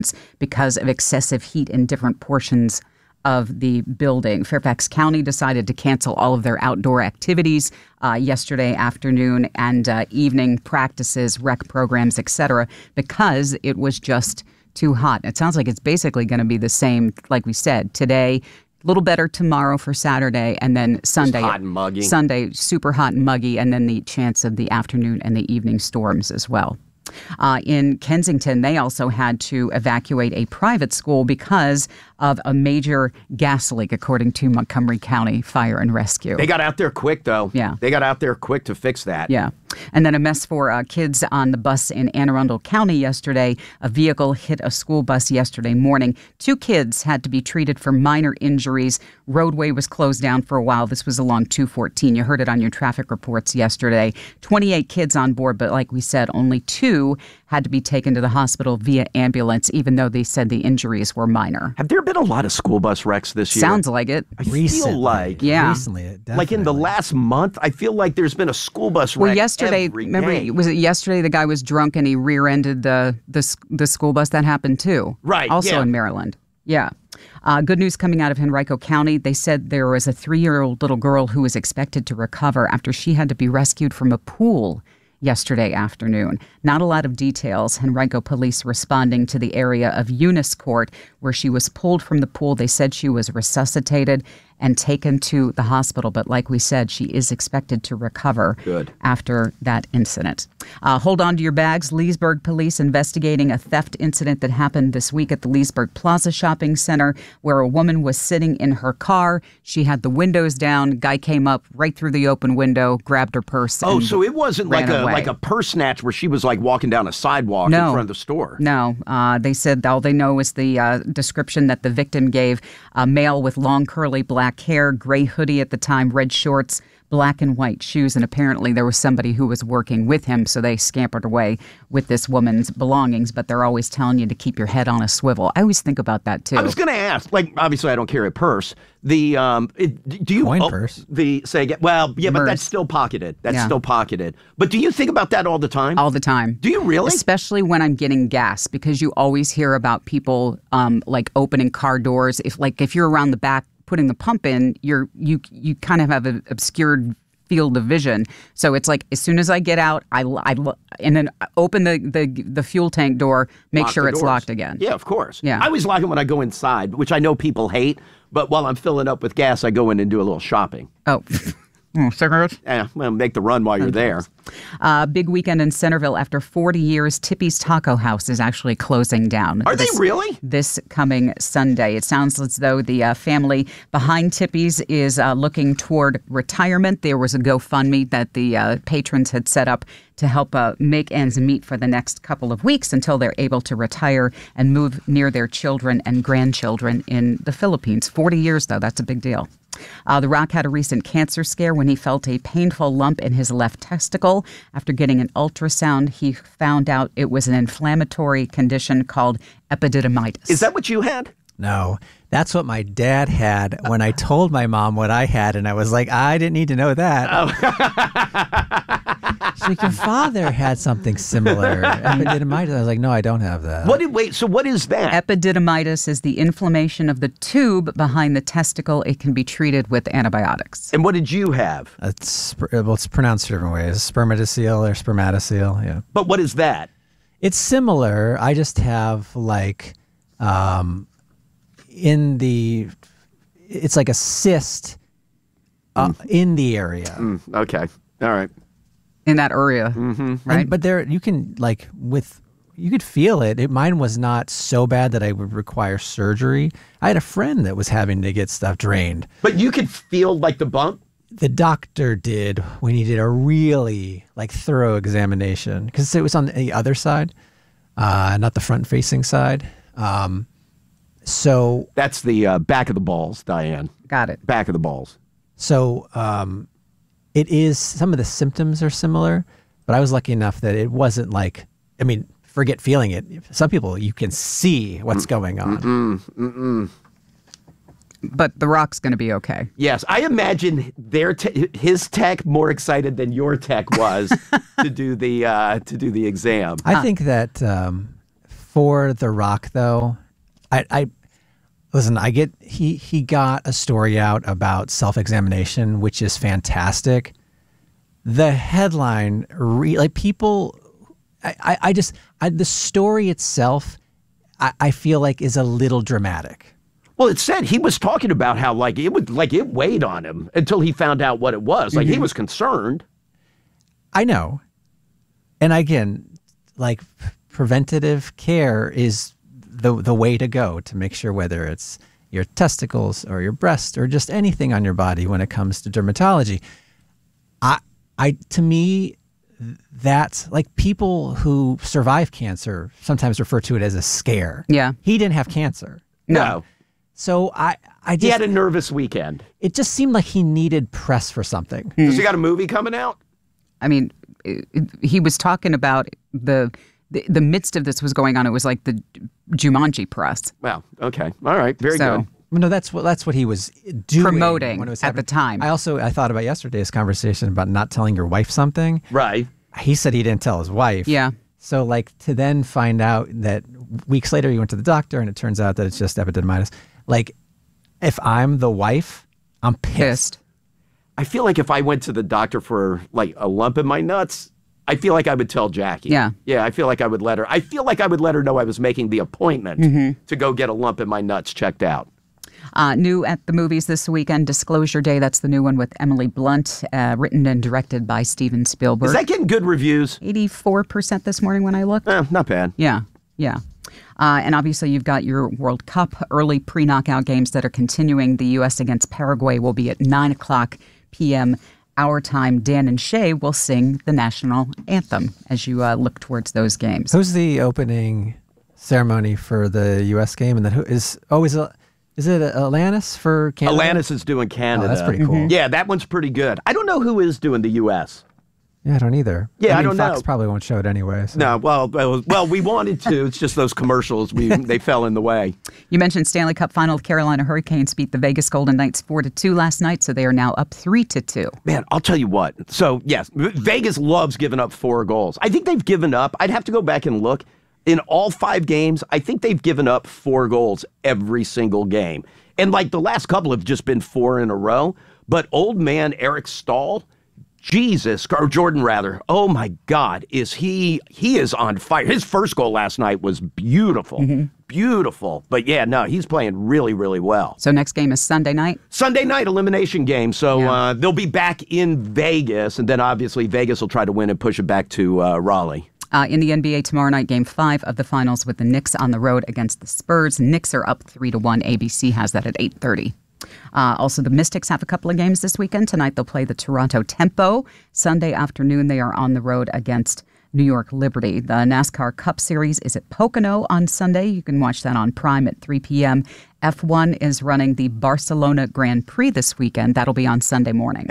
because of excessive heat in different portions of the building. Fairfax County decided to cancel all of their outdoor activities yesterday afternoon and evening practices, rec programs, etc., because it was just too hot. It sounds like it's basically going to be the same, like we said, today. A little better tomorrow for Saturday, and then Sunday. Just hot and muggy. Sunday, super hot and muggy, and then the chance of the afternoon and the evening storms as well. In Kensington, they also had to evacuate a private school because of a major gas leak, according to Montgomery County Fire and Rescue. They got out there quick, though. Yeah. They got out there quick to fix that. Yeah. And then a mess for kids on the bus in Anne Arundel County yesterday. A vehicle hit a school bus yesterday morning. 2 kids had to be treated for minor injuries. Roadway was closed down for a while. This was along 214. You heard it on your traffic reports yesterday. 28 kids on board, but like we said, only 2 had to be taken to the hospital via ambulance, even though they said the injuries were minor. Have there been a lot of school bus wrecks this year? Sounds like it. I feel like. Yeah. Recently, definitely. Like in the last month, I feel like there's been a school bus wreck yesterday, every remember, day. was it yesterday the guy was drunk and he rear-ended the school bus? That happened too. Right, Also yeah. in Maryland. Yeah. Good news coming out of Henrico County. They said there was a 3-year-old little girl who was expected to recover after she had to be rescued from a pool yesterday afternoon. Not a lot of details. Henrico police responding to the area of Eunice Court where she was pulled from the pool. They said she was resuscitated and taken to the hospital. But like we said, she is expected to recover after that incident. Hold on to your bags. Leesburg police investigating a theft incident that happened this week at the Leesburg Plaza Shopping Center where a woman was sitting in her car. She had the windows down. Guy came up right through the open window, grabbed her purse. Oh, so it wasn't like a purse snatch where she was like walking down a sidewalk in front of the store. No. They said all they know is the description that the victim gave. A male with long curly black hair, gray hoodie at the time, red shorts, black and white shoes, and apparently there was somebody who was working with him, so they scampered away with this woman's belongings, but they're always telling you to keep your head on a swivel. I always think about that, too. I was going to ask, like, obviously I don't carry a purse. Do you coin purse? But that's still pocketed. Still pocketed. But do you think about that all the time? All the time. Do you really? Especially when I'm getting gas, because you always hear about people like opening car doors. If you're around the back putting the pump in, you kind of have an obscured field of vision. So it's like as soon as I get out, I then open the fuel tank door, make sure it's locked again. Yeah, of course. Yeah. I always lock it when I go inside, which I know people hate. But while I'm filling up with gas, I go in and do a little shopping. Oh. Cigarettes? Yeah, well, make the run while you're there. Big weekend in Centerville. After 40 years, Tippy's Taco House is actually closing down. Are they really? This coming Sunday. It sounds as though the family behind Tippy's is looking toward retirement. There was a GoFundMe that the patrons had set up to help make ends meet for the next couple of weeks until they're able to retire and move near their children and grandchildren in the Philippines. 40 years, though. That's a big deal. The Rock had a recent cancer scare when he felt a painful lump in his left testicle. After getting an ultrasound, he found out it was an inflammatory condition called epididymitis. Is that what you had? No, that's what my dad had when I told my mom what I had, and I was like, I didn't need to know that. Oh. She's like, your father had something similar, epididymitis. I was like, no, I don't have that. So what is that? Epididymitis is the inflammation of the tube behind the testicle. It can be treated with antibiotics. And what did you have? It's pronounced different ways. Spermatocele or spermatocele, yeah. But what is that? It's similar. I just have it's like a cyst in the area. Okay. All right. In that area, right? But you could feel it. Mine was not so bad that I would require surgery. I had a friend that was having to get stuff drained. But you could feel like the bump? The doctor did when he did a really thorough examination because it was on the other side, not the front-facing side. So that's the back of the balls, Diane. Got it. Back of the balls. So it is, some of the symptoms are similar, but I was lucky enough that it wasn't forget feeling it. Some people, you can see what's going on. But The Rock's going to be okay. Yes, I imagine his tech more excited than your tech was to do the exam. I think that For The Rock, though, I listen. I get he got a story out about self-examination, which is fantastic. The headline, people, the story itself, I feel like is a little dramatic. Well, it said he was talking about how it weighed on him until he found out what it was. Like he was concerned. I know, and again, like preventative care is the way to go to make sure whether it's your testicles or your breast or just anything on your body when it comes to dermatology. To me, that's like people who survive cancer sometimes refer to it as a scare. Yeah. He didn't have cancer. No. So He had a nervous weekend. It just seemed like he needed press for something. Does he got a movie coming out? I mean, he was talking about the midst of this was going on. It was like the Jumanji press. Well, okay. All right. Very good. No, that's what he was doing promoting when it was at the time. I thought about yesterday's conversation about not telling your wife something. Right. He said he didn't tell his wife. Yeah. So like to then find out that weeks later he went to the doctor and it turns out that it's just epididymitis. Like if I'm the wife, I'm pissed. I feel like if I went to the doctor for like a lump in my nuts, I feel like I would tell Jackie. Yeah. Yeah, I feel like I would let her. I feel like I would let her know I was making the appointment to go get a lump in my nuts checked out. New at the movies this weekend, Disclosure Day. That's the new one with Emily Blunt, written and directed by Steven Spielberg. Is that getting good reviews? 84% this morning when I looked. Not bad. Yeah. And obviously you've got your World Cup early pre-knockout games that are continuing. The U.S. against Paraguay will be at 9 o'clock p.m. our time. Dan and Shay will sing the national anthem as you look towards those games. Who's the opening ceremony for the U.S. game? And then is it Alanis for Canada? Alanis is doing Canada. Oh, that's pretty cool. Yeah, that one's pretty good. I don't know who is doing the U.S. Yeah, I don't either. Yeah, I mean, don't Fox know. probably won't show it anyway. So. No, well, we wanted to. It's just those commercials. They fell in the way. You mentioned Stanley Cup final. Carolina Hurricanes beat the Vegas Golden Knights 4-2 last night, so they are now up 3-2. Man, I'll tell you what. So, yes, Vegas loves giving up 4 goals. I think they've given up. I'd have to go back and look. In all 5 games, I think they've given up 4 goals every single game. And like the last couple have just been 4 in a row. But old man Eric Stahl, Jesus, or Jordan rather, oh my God, he is on fire. His first goal last night was beautiful. Beautiful. But yeah, no, he's playing really, really well. So next game is Sunday night? Sunday night elimination game. So they'll be back in Vegas, and then obviously Vegas will try to win and push it back to Raleigh. In the NBA tomorrow night, Game 5 of the finals with the Knicks on the road against the Spurs. Knicks are up 3-1. ABC has that at 8:30. Also, the Mystics have a couple of games this weekend. Tonight, they'll play the Toronto Tempo. Sunday afternoon, they are on the road against New York Liberty. The NASCAR Cup Series is at Pocono on Sunday. You can watch that on Prime at 3 p.m. F1 is running the Barcelona Grand Prix this weekend. That'll be on Sunday morning.